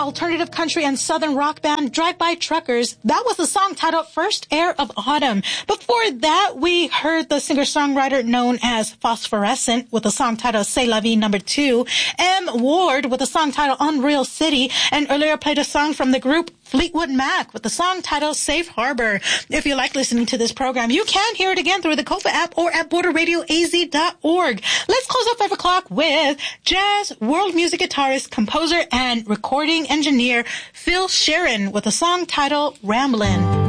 alternative country and southern rock band Drive-By Truckers. That was the song titled First Air of Autumn. Before that, we heard the singer-songwriter known as Phosphorescent with the song titled C'est la vie number 2, M. Ward with the song titled Unreal City, and earlier played a song from the group Fleetwood Mac with the song titled Safe Harbor. If you like listening to this program, you can hear it again through the KOFA app or at borderradioaz.org. Let's close up 5 o'clock with jazz world music guitarist, composer, and recording engineer Phil Sheeran with a song titled Ramblin'.